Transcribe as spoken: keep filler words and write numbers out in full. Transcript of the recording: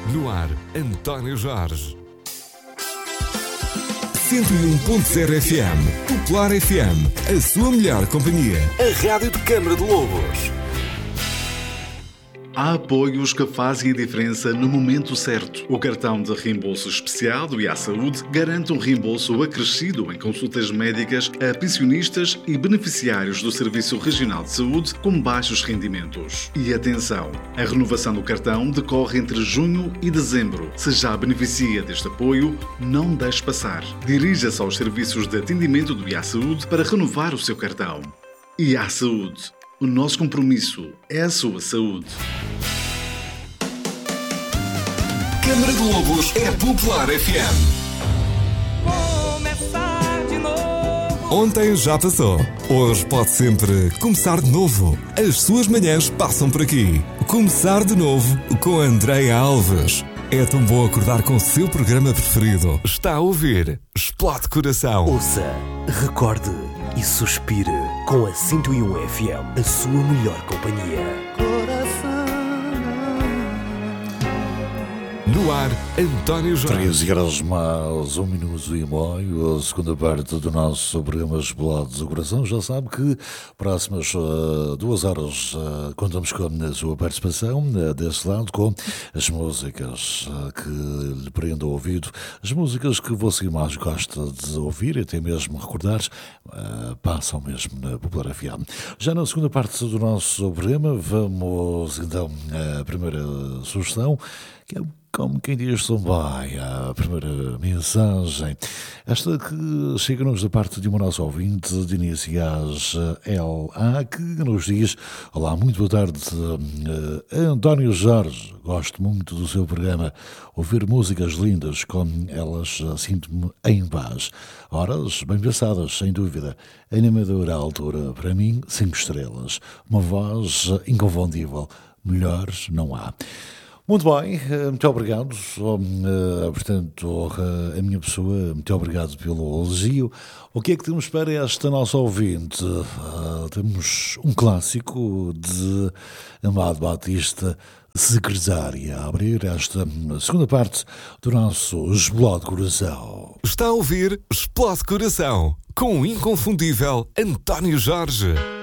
No ar, António Jorge. cento e um ponto zero F M, Popular F M, a sua melhor companhia. A rádio de Câmara de Lobos. Há apoios que fazem a diferença no momento certo. O cartão de reembolso especial do I A Saúde garante um reembolso acrescido em consultas médicas a pensionistas e beneficiários do Serviço Regional de Saúde com baixos rendimentos. E atenção, a renovação do cartão decorre entre junho e dezembro. Se já beneficia deste apoio, não deixe passar. Dirija-se aos serviços de atendimento do I A Saúde para renovar o seu cartão. I A Saúde. O nosso compromisso é a sua saúde. Câmara de Lobos é Popular F M. Começar de novo. Ontem já passou. Hoje pode sempre começar de novo. As suas manhãs passam por aqui. Começar de novo com Andréia Alves. É tão bom acordar com o seu programa preferido. Está a ouvir Explode Coração. Ouça, recorde e suspire com a cento e um F M, a sua melhor companhia. No ar, António Jorge. treze graus mais um minuto e meio, a segunda parte do nosso programa Explode do Coração. Já sabe que próximas uh, duas horas uh, contamos com a sua participação uh, desse lado, com as músicas uh, que lhe prendam o ouvido, as músicas que você mais gosta de ouvir e até mesmo recordar, uh, passam mesmo na Popular F M. Já na segunda parte do nosso programa, vamos então à primeira sugestão, que é como quem diz também a primeira mensagem, esta que chega-nos da parte de uma nossa ouvinte de iniciais L A, que nos diz: olá, muito boa tarde, uh, António Jorge, gosto muito do seu programa, ouvir músicas lindas, com elas uh, sinto-me em paz. Horas bem pensadas, sem dúvida, animadora à altura, para mim, cinco estrelas, uma voz uh, inconfundível, melhores não há. Muito bem, muito obrigado, uh, portanto, uh, a minha pessoa, muito obrigado pelo elogio. O que é que temos para esta nossa ouvinte? Uh, temos um clássico de Amado Batista, Secretária, a abrir esta segunda parte do nosso Explode Coração. Está a ouvir Explode Coração, com o inconfundível António Jorge.